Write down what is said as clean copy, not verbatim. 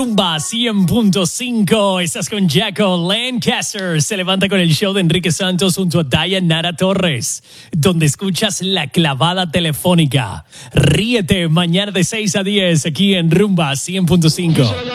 Rumba 100.5. Estás con Jaco Lancaster. Se levanta con el show de Enrique Santos junto a Dayanara Torres, donde escuchas La Clavada Telefónica. Ríete mañana de 6 a 10 aquí en Rumba 100.5.